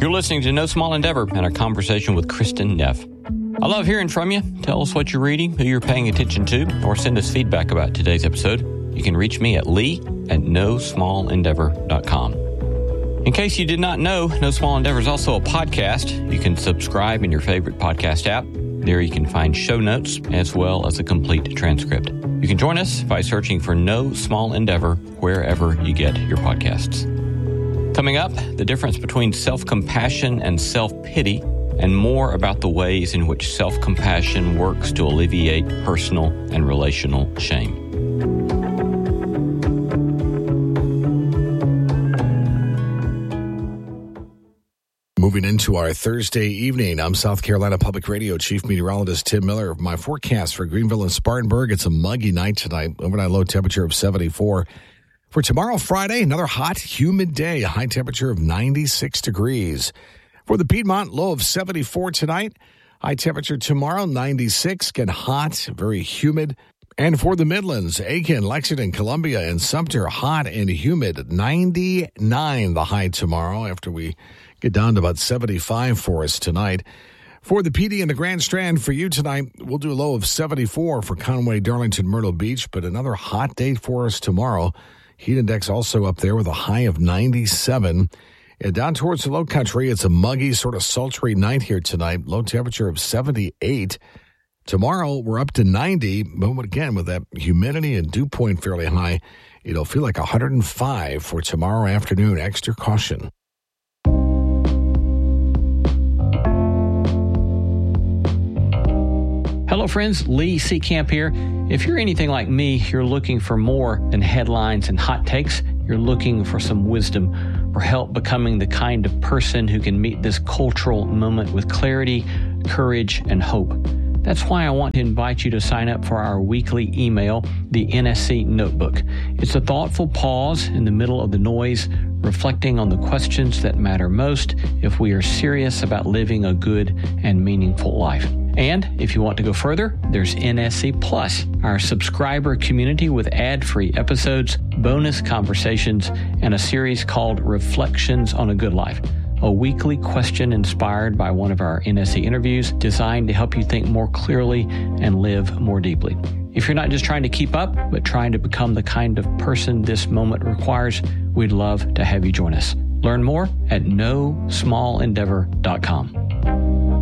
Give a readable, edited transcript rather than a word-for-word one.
You're listening to No Small Endeavor and a conversation with Kristen Neff. I love hearing from you. Tell us what you're reading, who you're paying attention to, or send us feedback about today's episode. You can reach me at lee@nosmallendeavor.com. In case you did not know, No Small Endeavor is also a podcast. You can subscribe in your favorite podcast app. There you can find show notes as well as a complete transcript. You can join us by searching for No Small Endeavor wherever you get your podcasts. Coming up, the difference between self-compassion and self-pity, and more about the ways in which self-compassion works to alleviate personal and relational shame. Moving into our Thursday evening, I'm South Carolina Public Radio Chief Meteorologist Tim Miller. My forecast for Greenville and Spartanburg, it's a muggy night tonight. Overnight low temperature of 74. For tomorrow, Friday, another hot, humid day, a high temperature of 96 degrees. For the Piedmont, low of 74 tonight. High temperature tomorrow, 96. Get hot, very humid. And for the Midlands, Aiken, Lexington, Columbia, and Sumter, hot and humid. 99 the high tomorrow after we get down to about 75 for us tonight. For the PD and the Grand Strand, for you tonight, we'll do a low of 74 for Conway, Darlington, Myrtle Beach, but another hot day for us tomorrow. Heat index also up there with a high of 97. And down towards the low country, it's a muggy, sort of sultry night here tonight. Low temperature of 78. Tomorrow, we're up to 90. But again, with that humidity and dew point fairly high, it'll feel like 105 for tomorrow afternoon. Extra caution. Hello, friends. Lee Seacamp here. If you're anything like me, you're looking for more than headlines and hot takes. You're looking for some wisdom, for help becoming the kind of person who can meet this cultural moment with clarity, courage, and hope. That's why I want to invite you to sign up for our weekly email, the NSC Notebook. It's a thoughtful pause in the middle of the noise, reflecting on the questions that matter most if we are serious about living a good and meaningful life. And if you want to go further, there's NSC Plus, our subscriber community with ad-free episodes, bonus conversations, and a series called Reflections on a Good Life, a weekly question inspired by one of our NSC interviews designed to help you think more clearly and live more deeply. If you're not just trying to keep up, but trying to become the kind of person this moment requires, we'd love to have you join us. Learn more at nosmallendeavor.com.